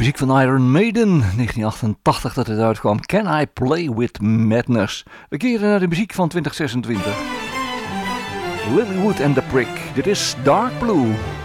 Muziek van Iron Maiden, 1988 dat het uitkwam. Can I Play With Madness? We keren naar de muziek van 2026. Lilywood and the Prick. Dit is Dark Blue.